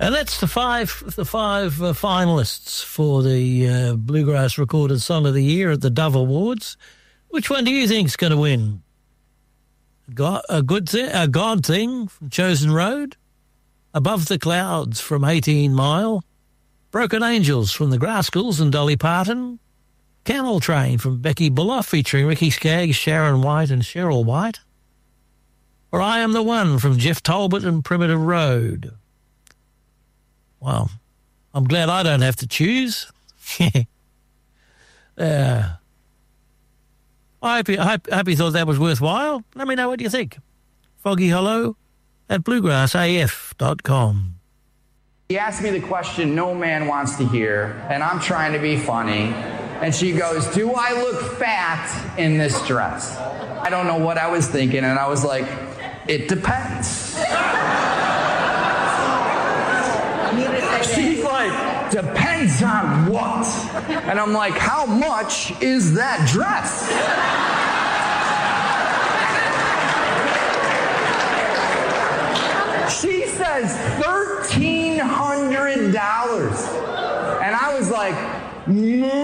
And that's the five finalists for the Bluegrass Recorded Song of the Year at the Dove Awards. Which one do you think's going to win? A God Thing from Chosen Road, Above the Clouds from 18 Mile, Broken Angels from the Grascals and Dolly Parton, Camel Train from Becky Buller featuring Ricky Skaggs, Sharon White and Cheryl White, or I Am the One from Jeff Talbot and Primitive Road. Well, I'm glad I don't have to choose. I hope you thought that was worthwhile. Let me know what you think. foggyhollow@bluegrassaf.com. He asked me the question no man wants to hear, and I'm trying to be funny. And she goes, do I look fat in this dress? I don't know what I was thinking, and I was like, it depends. She's like, depends on what? And I'm like, how much is that dress? She says $1,300. And I was like,